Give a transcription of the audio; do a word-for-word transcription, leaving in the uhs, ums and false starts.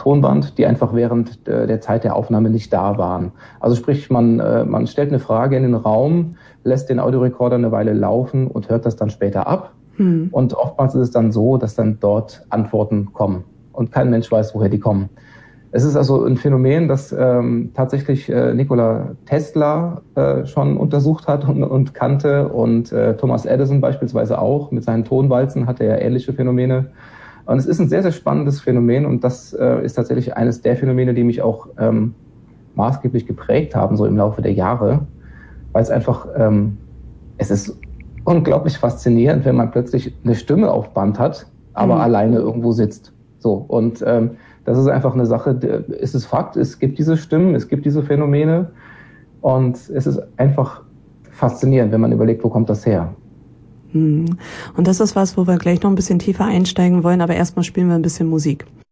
Tonband, die einfach während der Zeit der Aufnahme nicht da waren. Also sprich, man, man stellt eine Frage in den Raum, lässt den Audiorekorder eine Weile laufen und hört das dann später ab. Hm. Und oftmals ist es dann so, dass dann dort Antworten kommen und kein Mensch weiß, woher die kommen. Es ist also ein Phänomen, das ähm, tatsächlich äh, Nikola Tesla äh, schon untersucht hat und, und kannte und äh, Thomas Edison beispielsweise auch. Mit seinen Tonwalzen hatte er ähnliche Phänomene. Und es ist ein sehr, sehr spannendes Phänomen und das äh, ist tatsächlich eines der Phänomene, die mich auch ähm, maßgeblich geprägt haben, so im Laufe der Jahre, weil es einfach, ähm, es ist unglaublich faszinierend, wenn man plötzlich eine Stimme auf Band hat, aber mhm. alleine irgendwo sitzt. So, und ähm, das ist einfach eine Sache, es ist Fakt, es gibt diese Stimmen, es gibt diese Phänomene und es ist einfach faszinierend, wenn man überlegt, wo kommt das her. Und das ist was, wo wir gleich noch ein bisschen tiefer einsteigen wollen, aber erstmal spielen wir ein bisschen Musik.